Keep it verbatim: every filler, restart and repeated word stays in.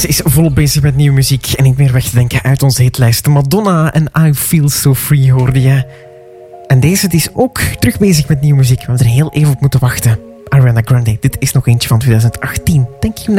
Ze is volop bezig met nieuwe muziek en niet meer weg te denken uit onze hitlijst. Madonna en I Feel So Free hoorde je. En deze die is ook terug bezig met nieuwe muziek. We hebben er heel even op moeten wachten. Ariana Grande, dit is nog eentje van twintig achttien. Thank you.